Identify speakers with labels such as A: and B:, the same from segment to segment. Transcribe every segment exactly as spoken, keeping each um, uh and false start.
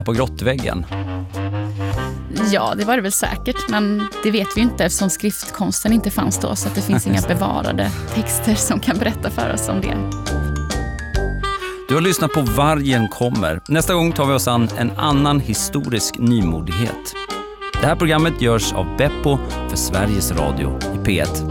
A: på grottväggen.
B: Ja, det var det väl säkert, men det vet vi inte eftersom skriftkonsten inte fanns då, så att det finns inga bevarade texter som kan berätta för oss om det.
A: Du har lyssnat på Vargen kommer. Nästa gång tar vi oss an en annan historisk nymodighet. Det här programmet görs av Beppo för Sveriges Radio i P ett.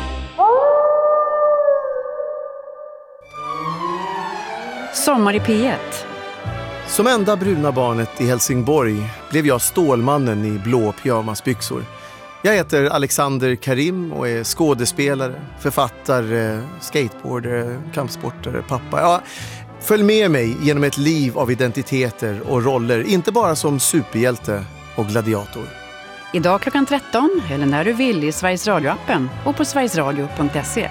C: Sommar i P ett.
D: Som enda bruna barnet i Helsingborg blev jag stålmannen i blå pyjamasbyxor. Jag heter Alexander Karim och är skådespelare, författare, skateboardare, kampsportare, pappa. Ja, följ med mig genom ett liv av identiteter och roller, inte bara som superhjälte och gladiator.
C: Idag klockan tretton eller när du vill i Sveriges Radio-appen och på sverigesradio punkt se.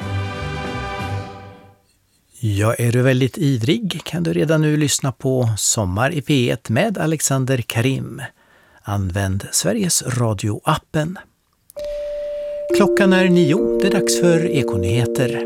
E: Ja, är du väldigt ivrig kan du redan nu lyssna på Sommar i P ett med Alexander Karim. Använd Sveriges Radio-appen. Klockan är nio, det är dags för Ekonyheter.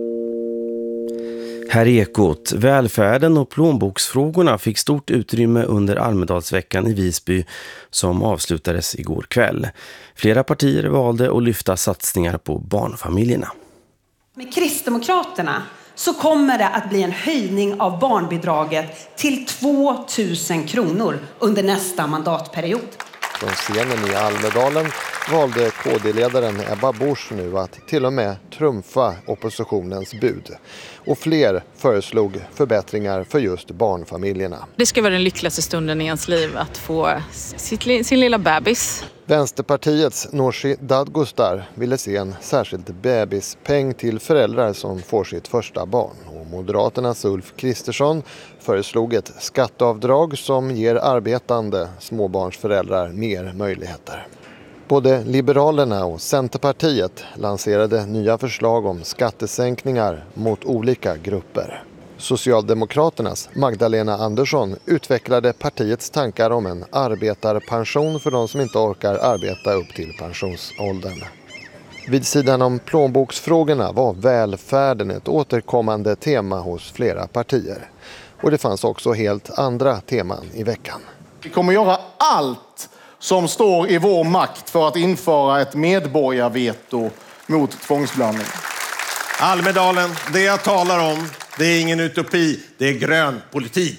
F: Här i Ekot, välfärden och plånboksfrågorna fick stort utrymme under Almedalsveckan i Visby som avslutades igår kväll. Flera partier valde att lyfta satsningar på barnfamiljerna.
G: Med Kristdemokraterna så kommer det att bli en höjning av barnbidraget till två tusen kronor under nästa mandatperiod.
H: Från scenen i Almedalen valde K D-ledaren Ebba Busch nu att till och med trumfa oppositionens bud. Och fler föreslog förbättringar för just barnfamiljerna.
I: Det ska vara den lyckligaste stunden i ens liv att få sitt, sin lilla bebis.
H: Vänsterpartiets Nooshi Dadgostar ville se en särskild bebispeng till föräldrar som får sitt första barn. Och Moderaternas Ulf Kristersson föreslog ett skatteavdrag som ger arbetande småbarnsföräldrar mer möjligheter. Både Liberalerna och Centerpartiet lanserade nya förslag om skattesänkningar mot olika grupper. Socialdemokraternas Magdalena Andersson utvecklade partiets tankar om en arbetarpension för de som inte orkar arbeta upp till pensionsåldern. Vid sidan om plånboksfrågorna var välfärden ett återkommande tema hos flera partier. Och det fanns också helt andra teman i veckan.
J: Vi kommer göra allt som står i vår makt för att införa ett medborgarveto mot tvångsblandning.
K: Almedalen, det jag talar om, det är ingen utopi, det är grön politik.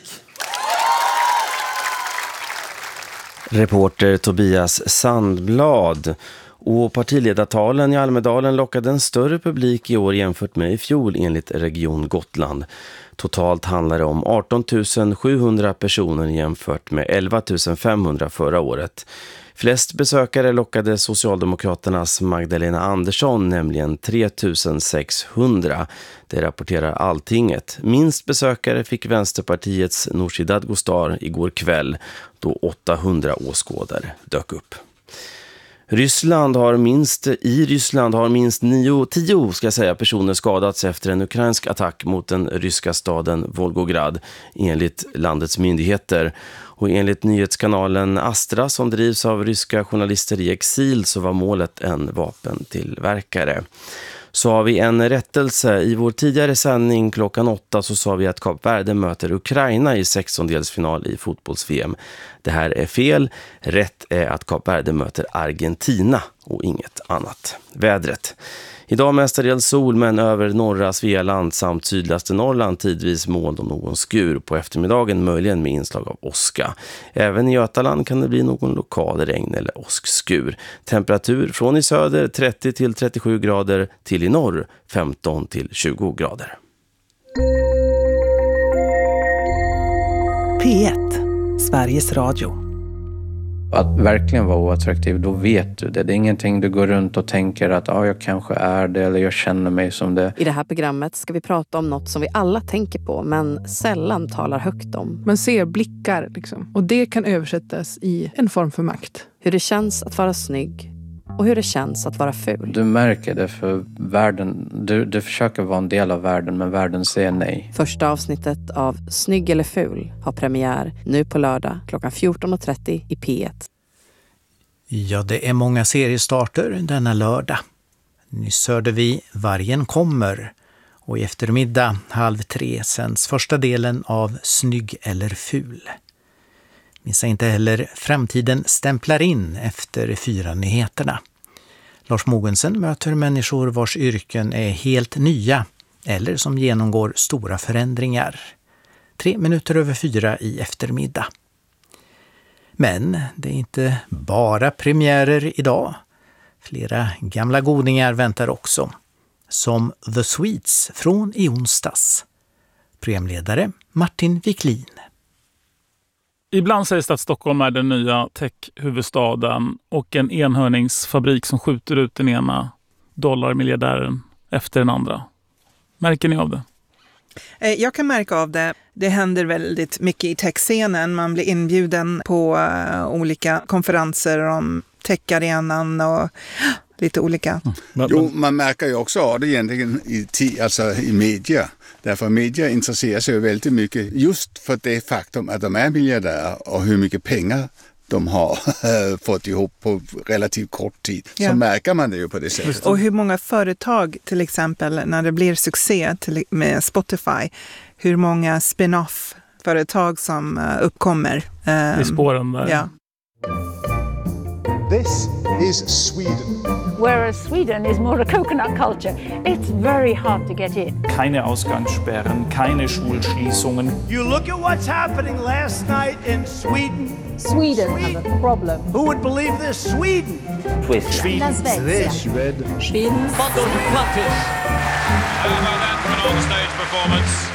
F: Reporter Tobias Sandblad. Och partiledartalen i Almedalen lockade en större publik i år jämfört med i fjol enligt Region Gotland. Totalt handlar det om arton tusen sjuhundra personer jämfört med elva tusen femhundra förra året. Flest besökare lockade Socialdemokraternas Magdalena Andersson, nämligen tre tusen sexhundra. Det rapporterar Alltinget. Minst besökare fick Vänsterpartiets Nooshi Dadgostar igår kväll då åttahundra åskådare dök upp. Ryssland har minst, I Ryssland har minst nio, tio ska jag säga, personer skadats efter en ukrainsk attack mot den ryska staden Volgograd enligt landets myndigheter. Och enligt nyhetskanalen Astra som drivs av ryska journalister i exil så var målet en vapentillverkare. Så har vi en rättelse. I vår tidigare sändning klockan åtta så sa vi att Kap Verde möter Ukraina i sextondelsfinal i fotbolls-V M. Det här är fel. Rätt är att Kap Verde möter Argentina och inget annat. Vädret. Idag mestadels sol men över norra Svealand samt sydligaste Norrland tidvis moln och någon skur. På eftermiddagen möjligen med inslag av åska. Även i Götaland kan det bli någon lokal regn eller åskskur. Temperatur från i söder trettio till trettiosju grader till i norr femton till tjugo grader.
L: P ett, Sveriges Radio.
M: Att verkligen vara oattraktiv, då vet du det. Det är ingenting du går runt och tänker att ah, jag kanske är det eller jag känner mig som det.
N: I det här programmet ska vi prata om något som vi alla tänker på men sällan talar högt om.
O: Man ser blickar liksom. Och det kan översättas i en form för makt.
N: Hur det känns att vara snygg och hur det känns att vara ful.
M: Du märker det för världen. Du, du försöker vara en del av världen men världen säger nej.
N: Första avsnittet av Snygg eller ful har premiär nu på lördag klockan fjorton och trettio i P ett.
E: Ja, det är många seriestarter denna lördag. Nyss hörde vi Vargen kommer och i eftermiddag halv tre sänds första delen av Snygg eller ful. Missa inte heller Framtiden stämplar in efter fyra nyheterna. Lars Mogensen möter människor vars yrken är helt nya eller som genomgår stora förändringar. Tre minuter över fyra i eftermiddag. Men det är inte bara premiärer idag. Flera gamla godingar väntar också. Som The Sweets från i onsdags. Programledare Martin Wiklin.
P: Ibland sägs det att Stockholm är den nya tech-huvudstaden och en enhörningsfabrik som skjuter ut den ena dollarmiljardären efter den andra. Märker ni av det?
Q: Jag kan märka av det. Det händer väldigt mycket i techscenen. Man blir inbjuden på uh, olika konferenser om techarenan och lite olika.
R: Mm. Jo, man märker ju också av det egentligen i, alltså i media. Därför media intresserar sig ju väldigt mycket just för det faktum att de är miljardärer och hur mycket pengar de har fått ihop på relativt kort tid. Så ja. Märker man det ju på det sättet.
Q: Och hur många företag till exempel när det blir succé till, med Spotify, hur många spin-off-företag som uh, uppkommer. Um,
P: I spåren där.
Q: Ja.
S: This is Sweden.
T: Whereas Sweden is more a coconut culture. It's very hard to get in.
U: Keine Ausgangssperren, keine Schulschließungen.
V: You look at what's happening last night in Sweden.
T: Sweden, Sweden. has a problem.
V: Who would believe this? Sweden.
U: Twist.
V: Sweden.
T: Sweden.
V: Sweden.
T: Sweden.
U: On stage performance.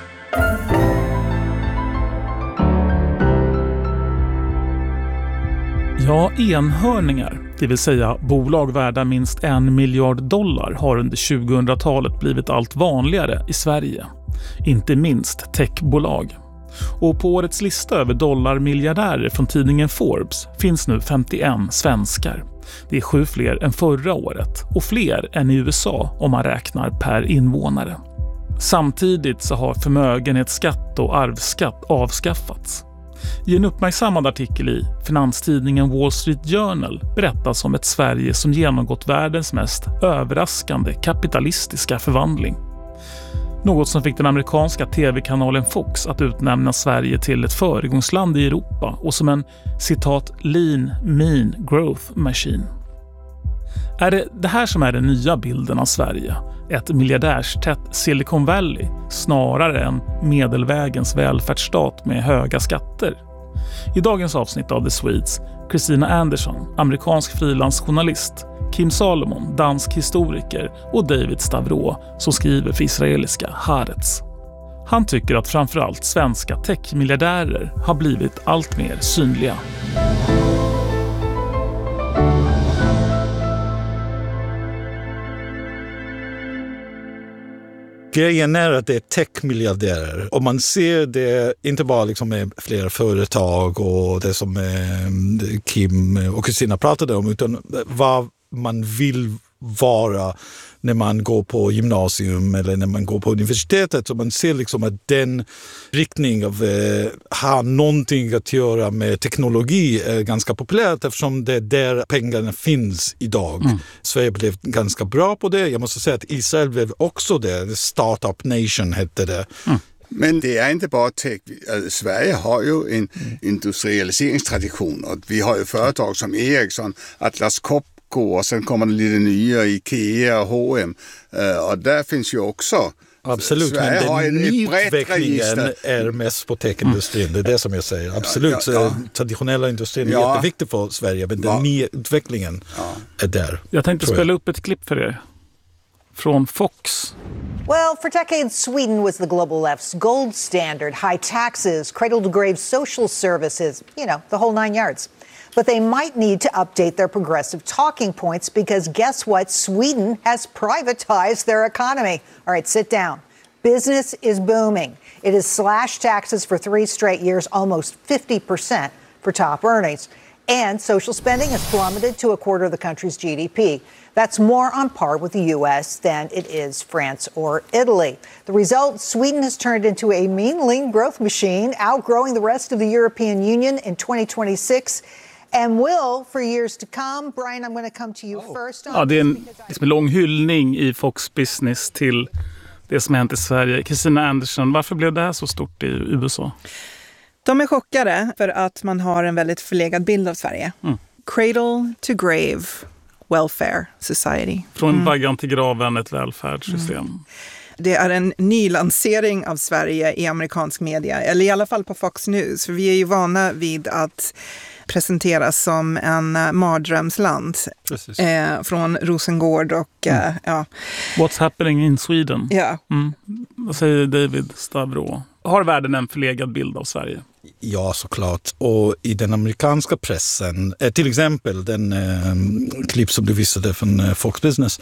P: Ja, enhörningar, det vill säga bolag värda minst en miljard dollar, har under tjugohundratalet blivit allt vanligare i Sverige. Inte minst techbolag. Och på årets lista över dollarmiljardärer från tidningen Forbes finns nu femtioen svenskar. Det är sju fler än förra året och fler än i U S A om man räknar per invånare. Samtidigt så har förmögenhetsskatt och arvsskatt avskaffats. I en uppmärksammad artikel i finanstidningen Wall Street Journal berättas om ett Sverige som genomgått världens mest överraskande kapitalistiska förvandling. Något som fick den amerikanska tv-kanalen Fox att utnämna Sverige till ett föregångsland i Europa och som en, citat, lean, mean growth machine. Är det det här som är den nya bilden av Sverige? Ett miljardärstätt Silicon Valley snarare än medelvägens välfärdsstat med höga skatter? I dagens avsnitt av The Swedes, Christina Anderson, amerikansk frilansjournalist, Kim Salomon, dansk historiker och David Stavro som skriver för israeliska Haaretz. Han tycker att framförallt svenska techmiljardärer har blivit allt mer synliga.
W: Grejen är att det är techmiljardärer och man ser det inte bara liksom med flera företag och det som Kim och Kristina pratade om, utan vad man vill vara när man går på gymnasium eller när man går på universitetet. Så man ser liksom att den riktning av eh, har någonting att göra med teknologi är ganska populärt eftersom det är där pengarna finns idag. Mm. Sverige blev ganska bra på det. Jag måste säga att Israel blev också det. Startup Nation hette det. Mm.
R: Men det är inte bara tech. Sverige har ju en mm. industrialiseringstradition och vi har ju företag som Ericsson, Atlas Copco och sen kommer det lite nya Ikea och H och M. Uh, och där finns ju också.
W: Absolut, Sverige men den nyutvecklingen är mest på techindustrin. Det är det som jag säger. Absolut, ja, ja, ja. Traditionella industrin är ja. jätteviktig för Sverige, men den ja. nyutvecklingen ja. är där.
P: Jag tänkte spela upp ett klipp för er. Från Fox.
X: Well, for decades, Sweden was the global left's gold standard. High taxes, cradle-to-grave social services, you know, the whole nine yards. But they might need to update their progressive talking points because guess what? Sweden has privatized their economy. All right, sit down. Business is booming. It has slashed taxes for three straight years, almost fifty percent for top earnings. And social spending has plummeted to a quarter of the country's G D P. That's more on par with the U S than it is France or Italy. The result, Sweden has turned into a mean, lean growth machine, outgrowing the rest of the European Union in twenty twenty-six. And will for years to come. Brian, I'm going to come to you first.
P: Ja, det är en liksom lång hyllning i Fox Business till det som hänt i Sverige. Christina Anderson, varför blev det här så stort i U S A?
Q: De är chockade för att man har en väldigt förlegad bild av Sverige. Mm. Cradle to grave welfare society.
P: Från
Q: mm.
P: vaggan till graven, ett välfärdssystem. Mm.
Q: Det är en ny lansering av Sverige i amerikansk media, eller i alla fall på Fox News. För vi är ju vana vid att presenteras som en mardrömsland eh, från Rosengård och mm. eh, ja.
P: What's happening in Sweden?
Q: Ja.
P: Mm. Vad säger David Stavro? Har världen en förlegad bild av Sverige?
W: Ja, såklart. Och i den amerikanska pressen, eh, till exempel den eh, klipp som du visade från eh, Fox Business,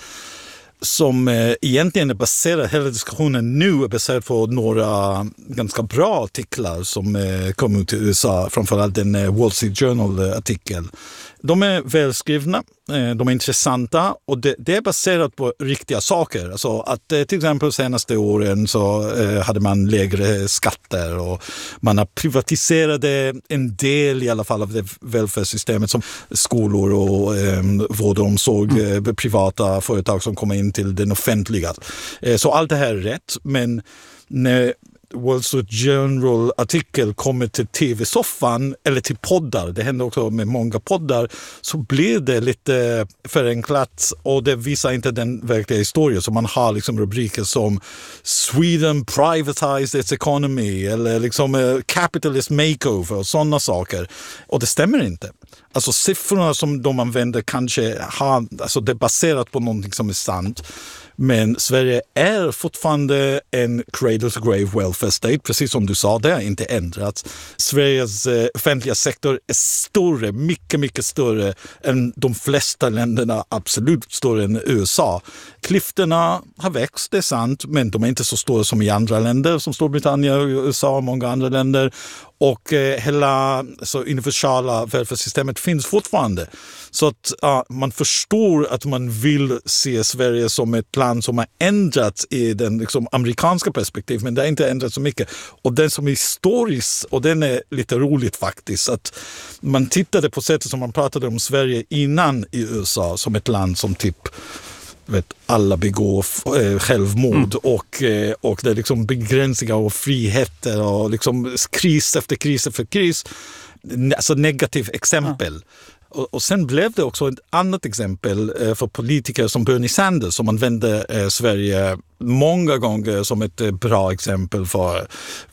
W: som eh, egentligen är baserad, hela diskussionen nu är baserad på några ganska bra artiklar som eh, kom ut i U S A, framförallt en eh, Wall Street Journal-artikel. De är välskrivna, eh, de är intressanta och det, det är baserat på riktiga saker. Alltså att eh, till exempel senaste åren så eh, hade man lägre skatter och man har privatiserat en del i alla fall av det välfärdssystemet som skolor och eh, vård och omsorg, eh, privata företag som kommer in till den offentliga. Eh, så allt det här är rätt, men när Wall Street Journal-artikel kommer till tv-soffan eller till poddar, det händer också med många poddar, så blir det lite förenklat och det visar inte den verkliga historien. Så man har liksom rubriker som Sweden privatized its economy eller liksom capitalist makeover och sådana saker. Och det stämmer inte. Alltså siffrorna som de använder kanske har, alltså det är baserat på någonting som är sant. Men Sverige är fortfarande en cradle to grave welfare state, precis som du sa, det har inte ändrats. Sveriges eh, offentliga sektor är större, mycket, mycket större än de flesta länderna, absolut större än U S A. Klyftorna har växt, det är sant, men de är inte så stora som i andra länder, som Storbritannien, U S A och många andra länder. Och eh, hela så universala välfärdssystemet finns fortfarande. Så att ja, man förstår att man vill se Sverige som ett land som har ändrats i den liksom, amerikanska perspektiv, men det har inte ändrats så mycket. Och den som är historisk, och den är lite roligt faktiskt, att man tittade på sättet som man pratade om Sverige innan i U S A som ett land som typ vet, alla begår eh, självmord mm. och, eh, och det är liksom begränsningar och friheter och liksom kris efter kris efter kris. Alltså negativ exempel. Ja. Och, och sen blev det också ett annat exempel eh, för politiker som Bernie Sanders som använde eh, Sverige många gånger som ett eh, bra exempel för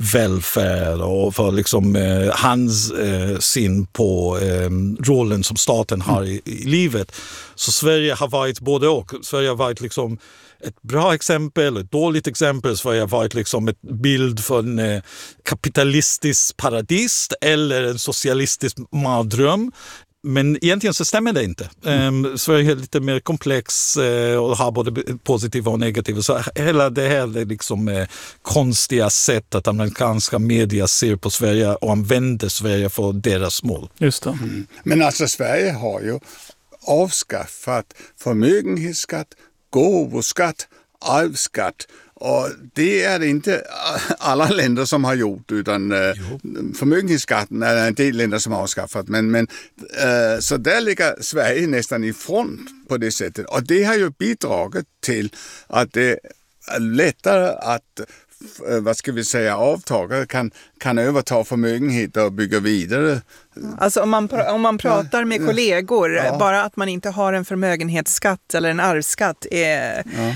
W: välfärd och för liksom, eh, hans eh, syn på eh, rollen som staten har i, i livet. Så Sverige har varit både och. Sverige har varit liksom ett bra exempel, ett dåligt exempel. Sverige har varit liksom ett bild för en eh, kapitalistisk paradis eller en socialistisk mardröm. Men egentligen så stämmer det inte. Mm. Um, Sverige är lite mer komplex uh, och har både positiva och negativa. Så hela det här är liksom uh, konstiga sätt att amerikanska media ser på Sverige och använder Sverige för deras mål.
P: Just det.
R: Mm. Men alltså Sverige har ju avskaffat förmögenhetsskatt, gåvoskatt, arvsskatt. Och det är det inte alla länder som har gjort, utan jo. förmögenhetsskatten är en del länder som har avskaffat. Men, men, äh, så där ligger Sverige nästan i front på det sättet. Och det har ju bidragit till att det är lättare att vad ska vi säga, avtagare kan, kan överta förmögenheter och bygga vidare.
Q: Alltså om man, om man pratar med kollegor, ja. bara att man inte har en förmögenhetsskatt eller en arvsskatt är, ja.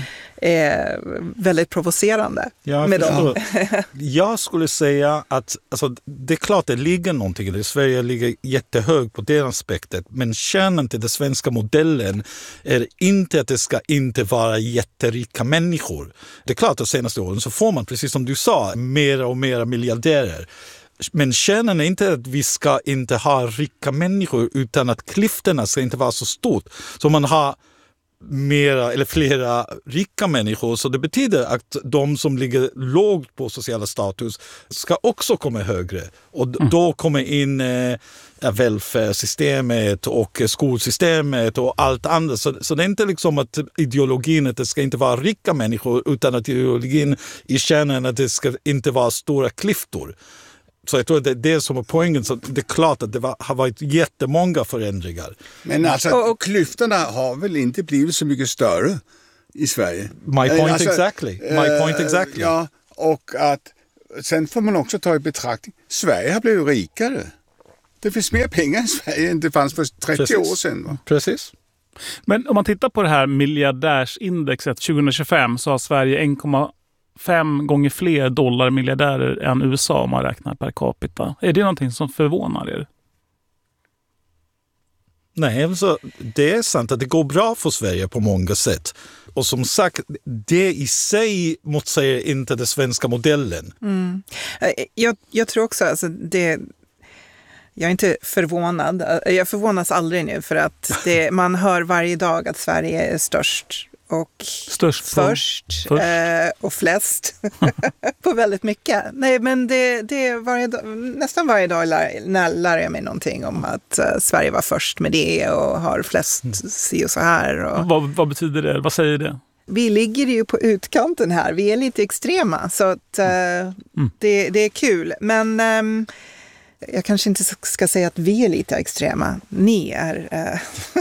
Q: är väldigt provocerande.
W: Ja,
Q: med dem.
W: Jag skulle säga att alltså, det är klart det ligger någonting i det. Sverige ligger jättehögt på det aspektet, men kärnan till den svenska modellen är inte att det ska inte vara jätterika människor. Det är klart att de senaste åren så får man, precis som du sa, mer och mer miljardärer. Men kärnan är inte att vi ska inte ha rika människor, utan att klyftorna ska inte vara så stort. Så man har mera eller flera rika människor, så det betyder att de som ligger lågt på sociala status ska också komma högre. Och d- mm. då kommer in eh, välfärdssystemet och skolsystemet och allt annat. Så, så det är inte liksom att ideologin att det ska inte vara rika människor, utan att ideologin i kärnan att det ska inte vara stora klyftor. Så jag tror att det är det som är poängen. Så det är klart att det var, har varit jättemånga förändringar.
R: Men alltså, och, och klyftorna har väl inte blivit så mycket större i Sverige?
W: My point alltså, exactly. My point exactly.
R: Ja, och att sen får man också ta i betraktning, Sverige har blivit rikare. Det finns mer pengar i Sverige än det fanns för trettio
W: Precis.
R: år sedan. Va?
W: Precis.
P: Men om man tittar på det här miljardärsindexet tjugo tjugofem så har Sverige en komma fem gånger fler dollarmiljardärer än U S A om man räknar per capita. Är det någonting som förvånar er?
W: Nej, alltså, det är sant att det går bra för Sverige på många sätt. Och som sagt, det i sig motsäger inte den svenska modellen.
Q: Mm. Jag, jag tror också, alltså det, jag är inte förvånad. Jag förvånas aldrig nu för att det, man hör varje dag att Sverige är störst. Och
P: Störst
Q: först, först. Eh, och flest på väldigt mycket. Nej, men det, det är varje dag, nästan varje dag lär, lär jag mig någonting om att uh, Sverige var först med det och har flest mm. si och så här. Och...
P: Vad, vad betyder det? Vad säger det?
Q: Vi ligger ju på utkanten här. Vi är lite extrema så att, uh, mm. det, det är kul. Men um, jag kanske inte ska säga att vi är lite extrema. Ni är... Uh...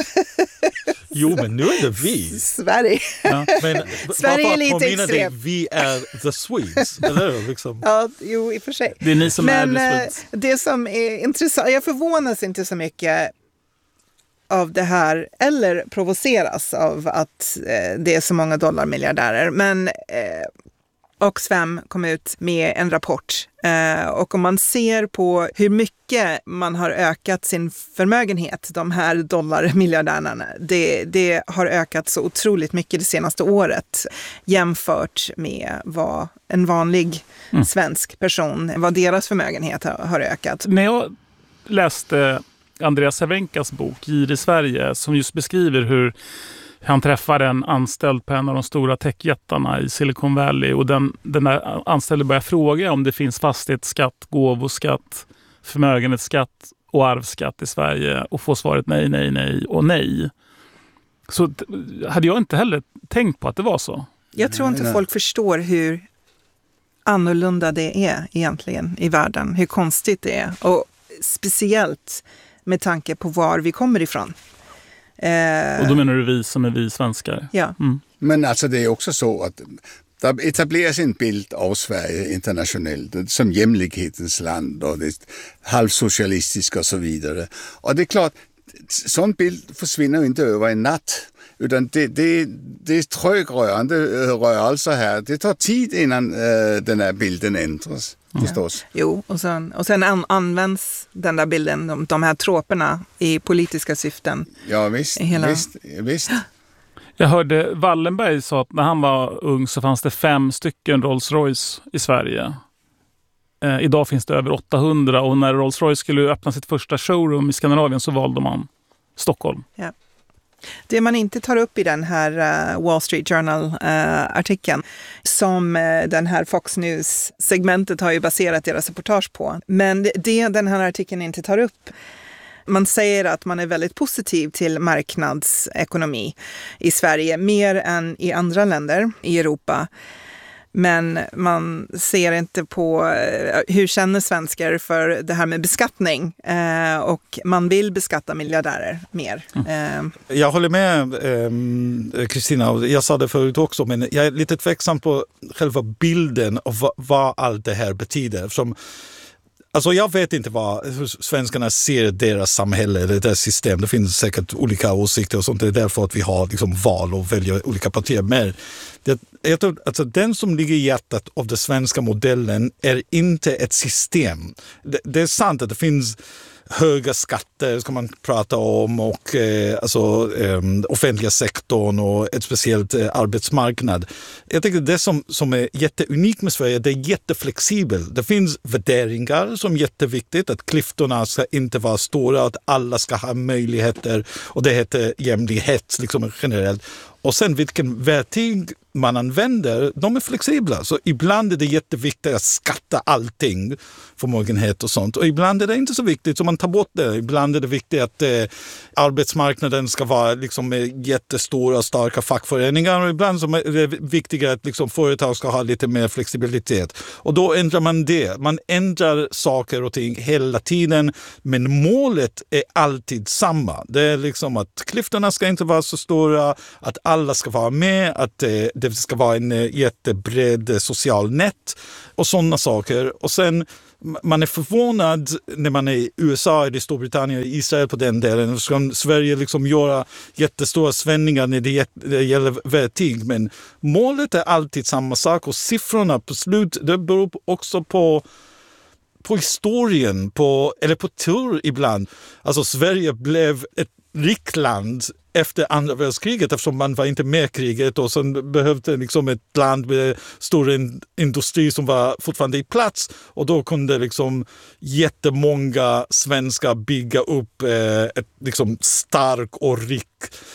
W: Jo, men nu är det vi.
Q: Sverige.
W: Ja, men,
Q: Sverige är lite extrem.
W: Det, vi är the Swedes, eller liksom?
Q: Ja, jo, i och för sig.
P: Det är ni som
Q: men,
P: är the Swedes.
Q: Det som är intressant, jag förvånas inte så mycket av det här, eller provoceras av att eh, det är så många dollarmiljardärer. Men eh, Oxfam kom ut med en rapport eh, och om man ser på hur mycket man har ökat sin förmögenhet, de här dollarmiljardärerna, det, det har ökat så otroligt mycket det senaste året jämfört med vad en vanlig mm. svensk person, vad deras förmögenhet har, har ökat.
P: När jag läste Andreas Cervenkas bok Gir i Sverige som just beskriver hur han träffar en anställd på en av de stora techjättarna i Silicon Valley och den, den där anställde börjar fråga om det finns fastighetsskatt, gåvoskatt, förmögenhetsskatt och arvsskatt i Sverige och får svaret nej, nej, nej och nej. Så t- hade jag inte heller tänkt på att det var så.
Q: Jag tror inte folk förstår hur annorlunda det är egentligen i världen, hur konstigt det är och speciellt med tanke på var vi kommer ifrån.
P: Eh, och då menar du vi som är vi svenskar?
Q: Ja.
R: Mm. Men alltså det är också så att det etableras en bild av Sverige internationellt som jämlikhetens land och det halvsocialistiska och så vidare. Och det är klart, sån bild försvinner inte över en natt. Utan det, det, det är trögrörande rörelser här. Det tar tid innan uh, den här bilden ändras. Förstås.
Q: Ja. Jo, och sen, och sen an, används den där bilden, de, de här troperna i politiska syften.
R: Ja, visst.
Q: Hela...
R: visst, visst.
P: Jag hörde Wallenberg sa att när han var ung så fanns det fem stycken Rolls-Royce i Sverige. Eh, idag finns det över åttahundra och när Rolls-Royce skulle öppna sitt första showroom i Skandinavien så valde man Stockholm.
Q: Ja. Det man inte tar upp i den här uh, Wall Street Journal-artikeln uh, som uh, den här Fox News-segmentet har ju baserat deras reportage på. Men det den här artikeln inte tar upp, man säger att man är väldigt positiv till marknadsekonomi i Sverige, mer än i andra länder i Europa. Men man ser inte på hur känner svenskar för det här med beskattning eh, och man vill beskatta miljardärer mer. Mm.
W: Eh. Jag håller med Kristina, eh, jag sa det förut också, men jag är lite tveksam på själva bilden av vad, vad allt det här betyder. Som, alltså jag vet inte vad, hur svenskarna ser deras samhälle eller deras system. Det finns säkert olika åsikter och sånt. Det är därför att vi har liksom val och väljer olika partier. Men det, jag tror, alltså, den som ligger i hjärtat av den svenska modellen är inte ett system. Det, det är sant att det finns höga skatter ska man prata om och eh, alltså, eh, offentliga sektorn och ett speciellt eh, arbetsmarknad. Jag tycker det som, som är jätteunikt med Sverige, det är jätteflexibelt. Det finns värderingar som är jätteviktigt, att klyftorna ska inte vara stora, att alla ska ha möjligheter och det heter jämlikhet liksom generellt. Och sen vilken verktyg man använder, de är flexibla. Så ibland är det jätteviktigt att skatta allting, förmögenhet och sånt. Och ibland är det inte så viktigt, så man tar bort det. Ibland är det viktigt att eh, arbetsmarknaden ska vara liksom, med jättestora och starka fackföreningar. Och ibland så är det viktigt att liksom, företag ska ha lite mer flexibilitet. Och då ändrar man det. Man ändrar saker och ting hela tiden. Men målet är alltid samma. Det är liksom att klyftorna ska inte vara så stora, att alla ska vara med, att eh, det ska vara en jättebred social nät och sådana saker. Och sen man är förvånad när man är i U S A, i Storbritannien och Israel på den delen. Så kan Sverige liksom göra jättestora svängningar när det, det gäller verktyg. Men målet är alltid samma sak och siffrorna på slut, det beror också på på historien, på, eller på tur ibland. Alltså Sverige blev ett rikt land efter andra världskriget eftersom man var inte med i kriget och sen behövde liksom ett land med stor industri som var fortfarande i plats och då kunde liksom jättemånga svenskar bygga upp eh, ett liksom stark och rik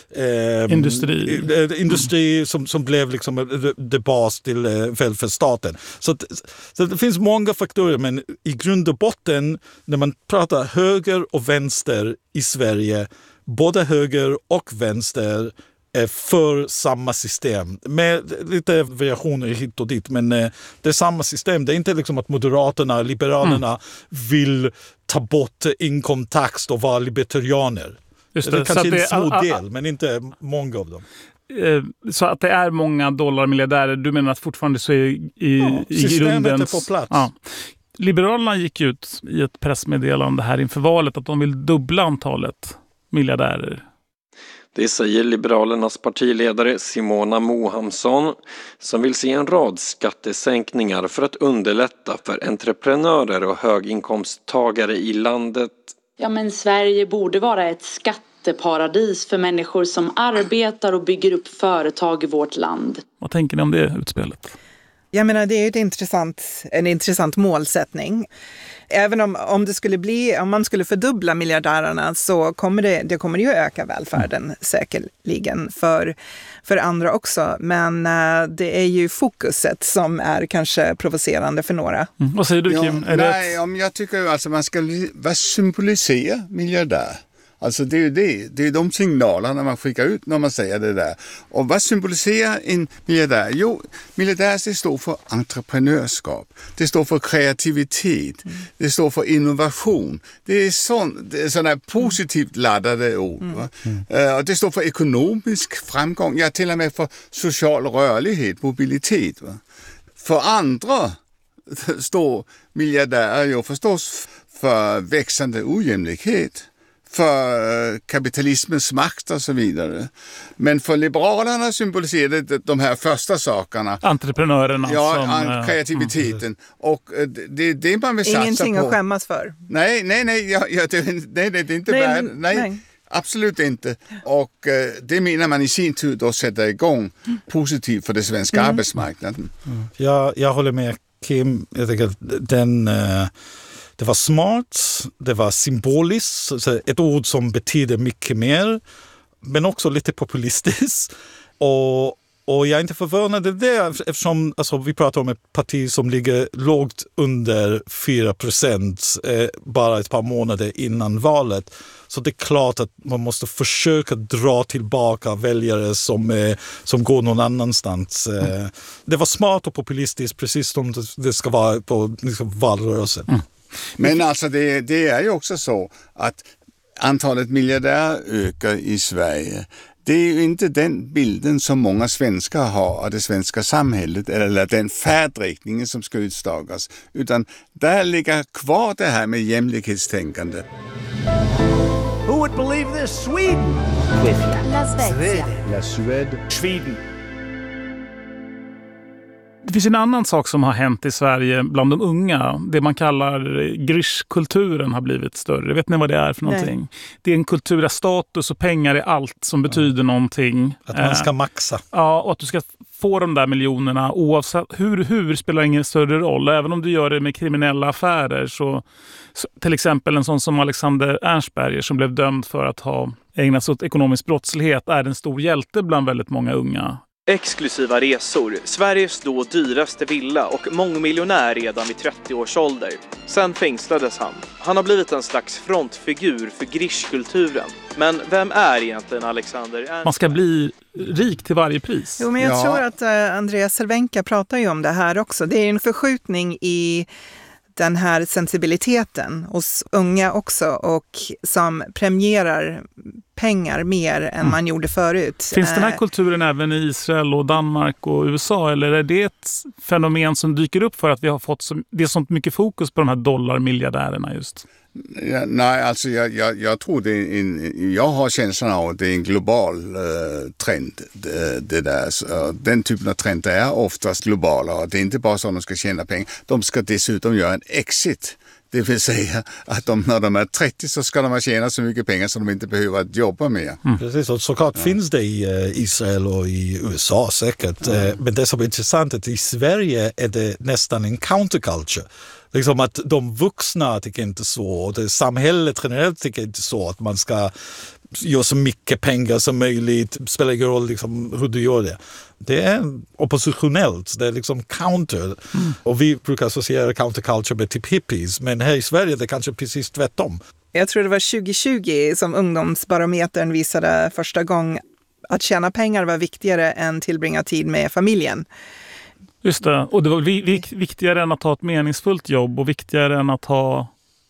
W: eh,
P: industri,
W: eh, industri mm. som, som blev liksom det bas till eh, välfärdsstaten. Så, att, så att det finns många faktorer men i grund och botten när man pratar höger och vänster i Sverige, både höger och vänster är för samma system. Med lite variationer hit och dit. Men det är samma system. Det är inte liksom att Moderaterna, Liberalerna mm. vill ta bort inkomsttax och vara libertarianer. Just det, det är kanske det, en små a, a, del, men inte många av dem.
P: Så att det är många dollarmiljardärer. Du menar att fortfarande så är i,
W: ja,
P: i systemet
W: grundens, är på plats.
P: Ja. Liberalerna gick ut i ett pressmeddelande här inför valet att de vill dubbla antalet miljardärer.
A: Det säger Liberalernas partiledare Simona Mohamsson som vill se en rad skattesänkningar för att underlätta för entreprenörer och höginkomsttagare i landet.
B: Ja, men Sverige borde vara ett skatteparadis för människor som arbetar och bygger upp företag i vårt land.
P: Vad tänker ni om det utspelet?
Q: Jag menar, det är ju ett intressant, en intressant målsättning. Även om, om, det skulle bli, om man skulle fördubbla miljardärerna så kommer det, det kommer ju öka välfärden mm. säkerligen för, för andra också. Men uh, det är ju fokuset som är kanske provocerande för några.
P: Mm. Vad säger du, Kim?
R: Ja,
P: är
R: nej,
P: det...
R: om jag tycker alltså man ska vad symbolisera miljardär. Alltså det är ju det, det är de signalerna man skickar ut när man säger det där. Och vad symboliserar en miljardär? Jo, miljardär det står för entreprenörskap, det står för kreativitet, mm. det står för innovation. Det är sådana positivt laddade ord. Mm. Va? Mm. Och det står för ekonomisk framgång, ja till och med för social rörlighet, mobilitet. Va? För andra står miljardär ju förstås för växande ojämlikhet, för kapitalismens makt och så vidare. Men för liberalerna symboliserar det de här första sakerna.
P: Entreprenörerna.
R: Ja,
P: som,
R: kreativiteten. Mm. Och det är det man vill satsa på.
Q: Ingenting att skämmas för.
R: Nej, nej, nej. Ja, ja, det, nej, det är inte nej, värd. Nej, nej, absolut inte. Och det menar man i sin tur då sätter igång positivt för det svenska mm. arbetsmarknaden.
W: Mm. Jag, jag håller med Kim. Jag tycker att den... Uh, Det var smart, det var symboliskt, ett ord som betyder mycket mer, men också lite populistiskt. Och, och jag är inte förvånad över det eftersom alltså, vi pratar om ett parti som ligger lågt under fyra procent eh, bara ett par månader innan valet. Så det är klart att man måste försöka dra tillbaka väljare som, eh, som går någon annanstans. Eh, det var smart och populistiskt precis som det ska vara på liksom, valrörelsen. Mm.
R: Men alltså det, det är ju också så att antalet miljardärer ökar i Sverige. Det är ju inte den bilden som många svenskar har av det svenska samhället eller den färdriktningen som ska utstakas. Utan där ligger kvar det här med jämlikhetstänkande.
V: Who would believe this? Sweden!
X: La Svezia.
S: La Suède.
V: Sweden.
P: Det finns en annan sak som har hänt i Sverige bland de unga. Det man kallar grischkulturen har blivit större. Vet ni vad det är för någonting? Nej. Det är en kultur där status och pengar är allt som betyder någonting.
W: Att man ska maxa.
P: Ja, och att du ska få de där miljonerna oavsett hur, hur spelar ingen större roll. Även om du gör det med kriminella affärer så, så till exempel en sån som Alexander Ernstberger som blev dömd för att ha ägnat sig åt ekonomisk brottslighet är en stor hjälte bland väldigt många unga.
C: Exklusiva resor, Sveriges då dyraste villa och mångmiljonär redan vid trettio års ålder. Sen fängslades han. Han har blivit en slags frontfigur för grischkulturen. Men vem är egentligen Alexander Ernstberg?
P: Man ska bli rik till varje pris.
Q: Jo, men jag
R: ja.
Q: tror att uh, Andreas Cervenka pratar ju om det här också. Det är en förskjutning i den här sensibiliteten hos unga också och som premierar pengar mer än mm. man gjorde förut.
P: Finns den här kulturen även i Israel och Danmark och U S A, eller är det ett fenomen som dyker upp för att vi har fått så, det är sånt mycket fokus på de här dollarmiljardärerna just?
R: Ja, nej, alltså jag, jag, jag tror det är en, jag har känslan av att det är en global eh, trend det, det där. Så, den typen av trend är oftast globala och det är inte bara så att de ska tjäna pengar. De ska dessutom göra en exit. Det vill säga att de, när de är trettio så ska de tjäna så mycket pengar så de inte behöver jobba mer.
W: Mm. Precis, och såklart ja. finns det i uh, Israel och i U S A säkert. Mm. Uh, men det som är intressant är att i Sverige är det nästan en counterculture. Liksom att de vuxna tycker inte så och det samhället generellt tycker inte så att man ska göra så mycket pengar som möjligt, spelar ingen roll liksom hur du gör det. Det är oppositionellt, det är liksom counter. Mm. Och vi brukar associera counterculture med typ hippies, men här i Sverige det är kanske precis tvärtom.
Q: Jag tror det var tjugo tjugo som ungdomsbarometern visade första gången att tjäna pengar var viktigare än tillbringa tid med familjen.
P: Just det, och det var viktigare än att ha ett meningsfullt jobb och viktigare än att ha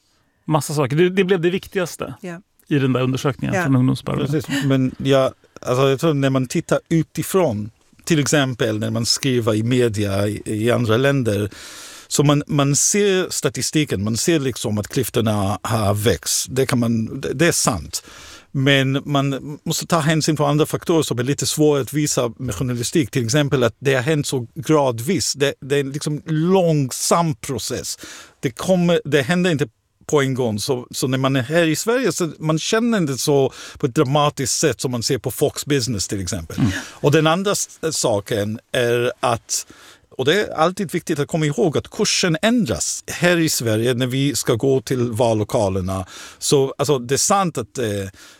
P: massa saker. Det, det blev det viktigaste yeah. i den där undersökningen yeah. från ungdomsbarometern.
W: Men ja, alltså jag tror när man tittar utifrån, till exempel när man skriver i media i, i andra länder, så man, man ser statistiken, man ser liksom att klyftorna har växt. Det, kan man, det är sant. Men man måste ta hänsyn på andra faktorer som är lite svåra att visa med journalistik. Till exempel att det har hänt så gradvis. Det, det är en liksom långsam process. Det, kommer, det händer inte på en gång. Så, så när man är här i Sverige så man känner inte så på ett dramatiskt sätt som man ser på Fox Business till exempel. Mm. Och den andra saken är att, och det är alltid viktigt att komma ihåg att kursen ändras. Här i Sverige när vi ska gå till vallokalerna så alltså, det är sant att eh,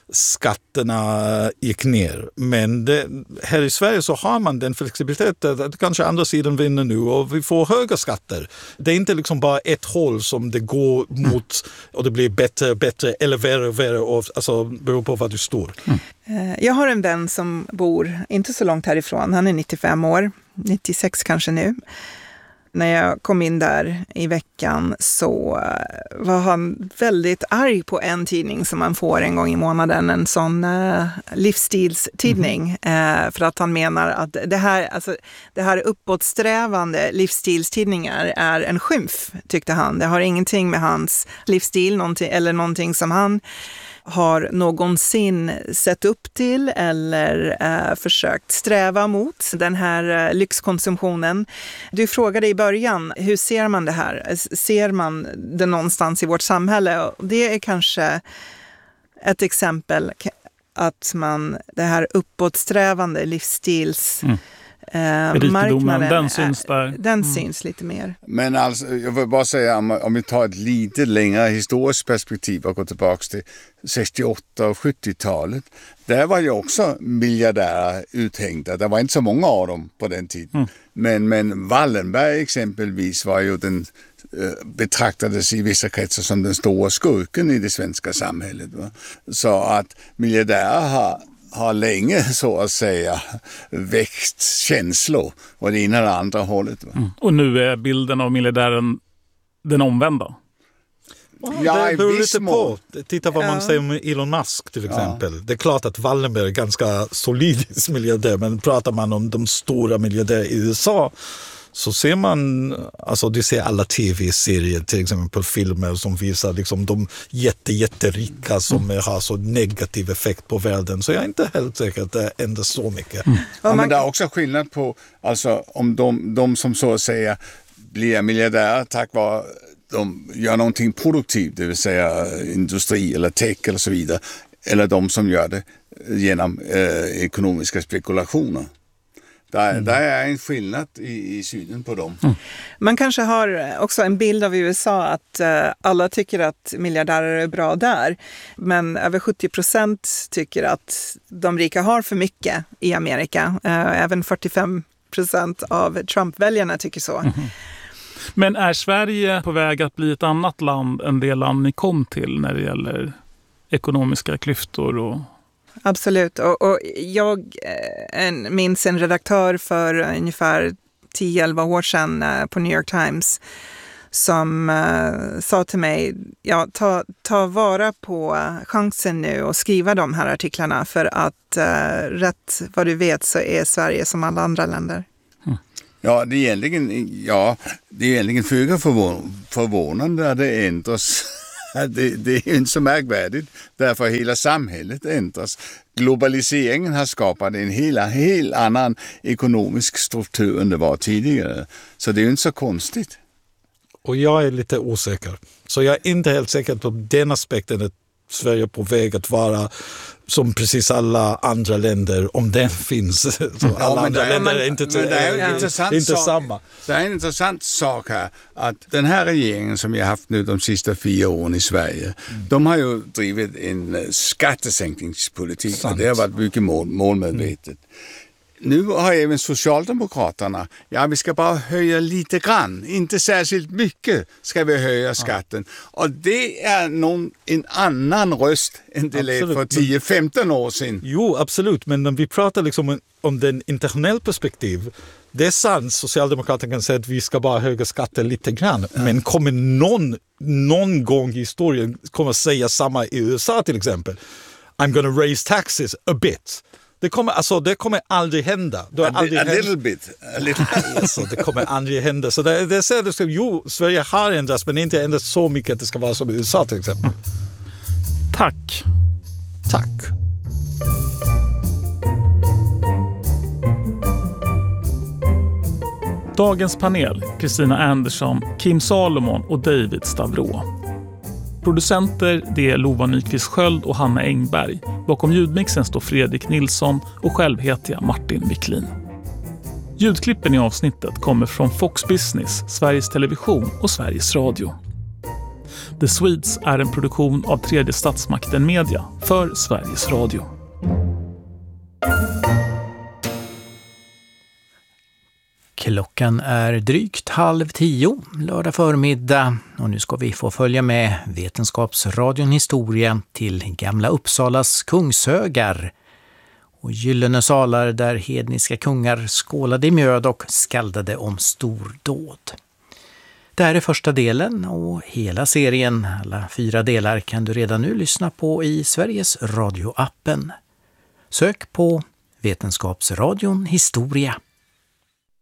W: skatterna gick ner. Men det, här i Sverige så har man den flexibiliteten att kanske andra sidan vinner nu och vi får höga skatter. Det är inte liksom bara ett håll som det går mot och det blir bättre och bättre eller värre och värre. Och, alltså beror på vad du står.
Q: Mm. Jag har en vän som bor inte så långt härifrån. Han är nittiofem år. nittiosex kanske nu. När jag kom in där i veckan så var han väldigt arg på en tidning som man får en gång i månaden, en sån uh, livsstilstidning. Mm. Uh, för att han menar att det här, alltså, det här uppåtsträvande livsstilstidningar är en skymf, tyckte han. Det har ingenting med hans livsstil någonting, eller någonting som han har någonsin sett upp till eller eh, försökt sträva mot den här eh, lyxkonsumtionen. Du frågade i början, hur ser man det här? Ser man det någonstans i vårt samhälle? Och det är kanske ett exempel att man, det här uppåtsträvande livsstils... Mm. Eh, marknaden,
P: den syns där.
Q: Den mm. syns lite mer.
R: Men alltså, jag vill bara säga om, om vi tar ett lite längre historiskt perspektiv och går tillbaka till sextioåtta- och sjuttiotalet. Där var ju också miljardärer uthängda. Det var inte så många av dem på den tiden. Mm. Men, men Wallenberg exempelvis var ju den betraktades i vissa kretsar som den stora skurken i det svenska samhället. Va? Så att miljardärer har har länge så att säga växt känslor och det ena eller andra hållet. Va?
P: Mm. Och nu är bilden av miljardären den omvända.
W: Ja, det beror lite på. Titta vad ja. man säger om Elon Musk till exempel. Ja. Det är klart att Wallenberg är ganska solidis miljardär, men pratar man om de stora miljardärer i U S A så ser man, alltså du ser alla tv-serier till exempel på filmer som visar liksom de jätte, jätterika som mm. har så negativ effekt på världen. Så jag är inte helt säker att det ändrar så mycket. Mm.
R: Ja, men det är också skillnad på, alltså om de, de som så att säga blir miljardärer tack vare de gör någonting produktivt, det vill säga industri eller tech eller så vidare, eller de som gör det genom eh, ekonomiska spekulationer. Där, mm. där är en skillnad i, i synen på dem. Mm.
Q: Man kanske har också en bild av U S A att uh, alla tycker att miljardärer är bra där. Men över sjuttio procent tycker att de rika har för mycket i Amerika. Uh, även fyrtiofem procent av Trump-väljarna tycker så. Mm.
P: Men är Sverige på väg att bli ett annat land än det land ni kom till när det gäller ekonomiska klyftor och...
Q: Absolut. Och, och jag en, minns en redaktör för ungefär tio elva år sedan på New York Times som uh, sa till mig, ja, ta, ta vara på chansen nu och skriva de här artiklarna, för att uh, rätt vad du vet så är Sverige som alla andra länder.
R: Mm. Ja, det är egentligen, ja, det är egentligen föga förvån, förvånande att det ändras. Det, det är inte så märkvärdigt, därför hela samhället ändras. Globaliseringen har skapat en hela, helt annan ekonomisk struktur än det var tidigare. Så det är ju inte så konstigt.
W: Och jag är lite osäker. Så jag är inte helt säker på den aspekten att Sverige är på väg att vara som precis alla andra länder, om den finns. Så alla
R: ja,
W: andra
R: är,
W: länder
R: men,
W: är inte,
R: men det är
W: är,
R: intressant
W: inte
R: sak,
W: samma.
R: Det är en intressant sak här, att den här regeringen som vi har haft nu de sista fyra åren i Sverige, mm. de har ju drivit en skattesänkningspolitik. Sant. Och det har varit mycket mål, målmedvetet. Mm. Nu har även Socialdemokraterna, ja vi ska bara höja lite grann, inte särskilt mycket ska vi höja skatten. Ja. Och det är någon, en annan röst än det lät för tio femton år sedan.
W: Jo, absolut, men när vi pratar liksom om, om den internationell perspektiv, det är sant, Socialdemokraterna kan säga att vi ska bara höja skatten lite grann, ja. Men kommer någon, någon gång i historien kommer säga samma i U S A till exempel, I'm gonna raise taxes a bit. Det kommer, alltså, det kommer aldrig hända. Det
R: a,
W: aldrig
R: a
W: hända.
R: little bit. A little.
W: Alltså, det kommer aldrig hända. Så det, det säger det, jo, Sverige har ändrats, men inte ändrats så mycket att det ska vara som U S A till exempel.
P: Tack.
W: Tack.
P: Dagens panel, Kristina Andersson, Kim Salomon och David Stavro. Producenter det är Lova Nyqvist Sköld och Hanna Engberg. Bakom ljudmixen står Fredrik Nilsson och själv heter jag Martin Wiklin. Ljudklippen i avsnittet kommer från Fox Business, Sveriges Television och Sveriges Radio. The Swedes är en produktion av Tredje Statsmakten Media för Sveriges Radio.
E: Klockan är drygt halv tio lördag förmiddag och nu ska vi få följa med Vetenskapsradion Historia till Gamla Uppsalas Kungshögar och gyllene salar där hedniska kungar skålade i mjöd och skaldade om stordåd. Det här är första delen och hela serien, alla fyra delar, kan du redan nu lyssna på i Sveriges Radio-appen. Sök på Vetenskapsradion Historia.